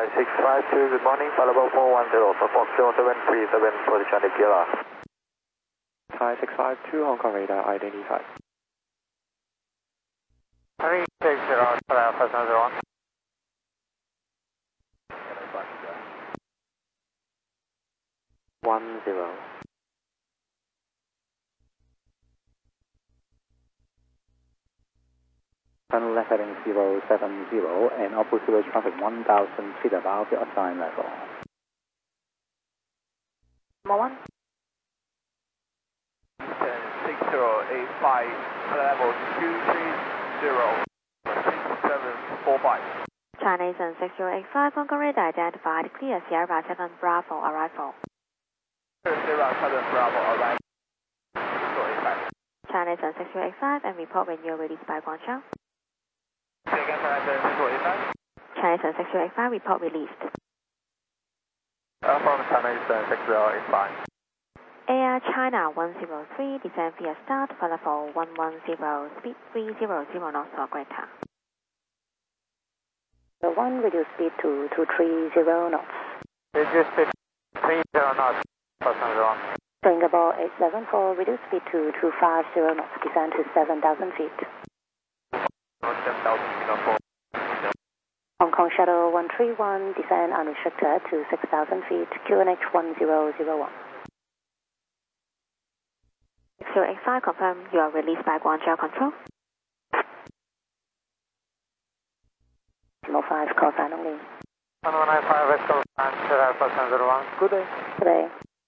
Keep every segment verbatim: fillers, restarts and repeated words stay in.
six five two, good morning, Falabo four one zero, for Fox zero seven three seven, position Tequila. Thai six five two, Hong Kong radar identified. three six zero, Alpha zero one. One zero. Turn left heading zero seven zero and upper zero traffic one thousand feet above the assigned level. Number one. six zero eight five, level two three zero, six seven four five. China Eastern six zero eight five, Hong Kong radar identified, clear Sierra seven Bravo arrival. Sierra seven Bravo arrival. six zero eight five. China Eastern six zero eight five and report when you're released by Guangzhou. Say again, China Eastern six zero eight five. China Eastern six zero eight five, report released. Uh, from China Eastern six zero eight five. Air China one zero three, descend via start for level one one zero, speed three hundred knots or greater. The one reduce speed to two three zero knots. Reduce speed three zero knots, person zero one. Singapore eight seven four, reduce speed to two five zero knots, descend to seven thousand feet. seven thousand feet on four. Hong Kong Shuttle one three one, descend unrestricted to six thousand feet, Q N H one zero zero one. six zero eight five, confirm you are released by Guangzhou Control. Number five, call sign only. one one nine five, West Coast, and Alpha zero one. Good day. Good day.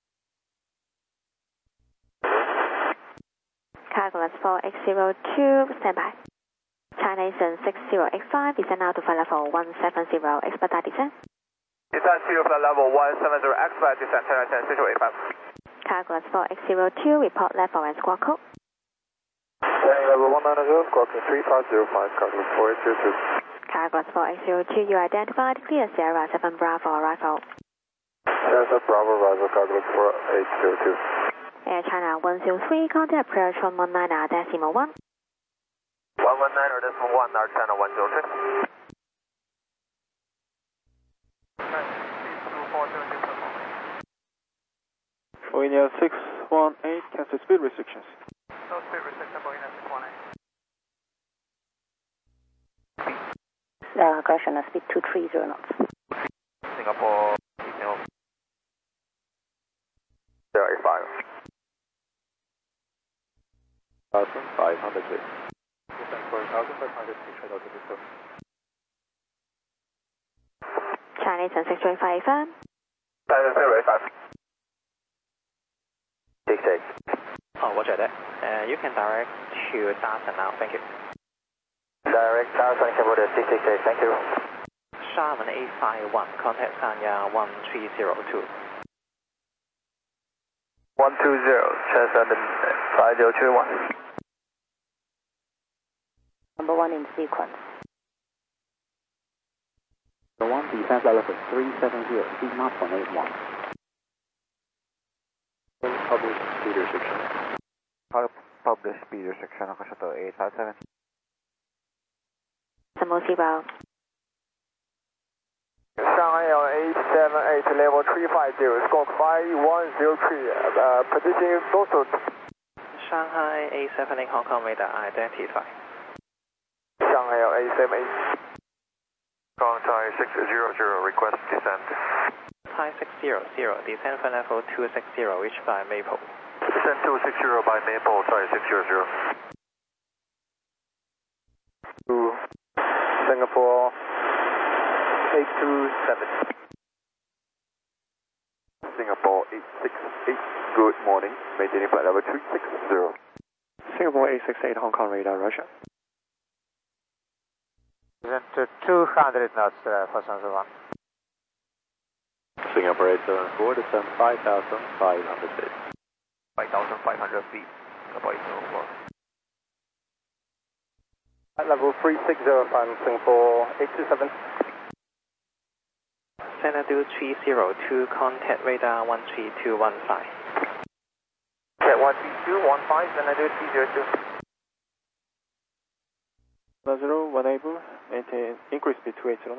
Calculus four X zero two, stand by. China Eastern six zero eight five, descend now to flight level one seven zero, expedite descent. Descent to flight level one seven zero, expedite descent, China Eastern six zero eight five. Calculus four X zero two, report level and squawk code. Landing level one nine zero, squawk three five zero five, calculus four eight zero two. Calculus four X zero two, you identified, clear Sierra seven Bravo arrival. Sierra seven Bravo arrival, calculus four eight zero two. Air China one zero three, contact approach one one nine decimal one. one one nine decimal one, our China one zero three. Boeing six one eight, cancel speed restrictions. No speed restriction, Boeing six one eight. Uh, correction, uh, speed two three zero knots. Singapore, zero eight five. one thousand five hundred feet. Descent for one thousand five hundred feet, straight out to the coast. China Eastern six zero eight five, firm. China zero eight five. six eight. Oh, roger that. Uh, you can direct to Darton now, thank you. Direct Darton, Cambodia six six eight, thank you. Sharman eight five one, contact Sanya one three zero two. one two zero, China five zero two one. Number one in sequence. The one descent level three seven zero, speed Mach one eight one. Publish speed restriction. Publish speed restriction, Hong Kong Shuttle eight five seven. Decimal zero. Shanghai eight seven eight, level three five zero, squawk five one zero three, uh, position Boston. Shanghai eight seven eight, Hong Kong radar identified. Shanghai eight seven eight. Thai six zero zero, request descent. Thai six zero zero, descend for level two six zero, reached by Maple. Descent two six zero by Maple, Thai six zero zero. To Singapore eight two seven. Singapore eight six eight, good morning, maintaining flight level three six zero. Singapore eight six eight, Hong Kong radar, Russia. Descent to two hundred knots, uh, for San Juan. Singapore eight seven four, descend five thousand five hundred feet. five thousand five hundred feet, Singapore eight seven four. At level three six zero from Singapore eight two seven. Xanadu three zero two, contact radar one three two one five. Okay, one three two one five, Xanadu three zero two. Zero, one able, maintain increase speed two eight zero.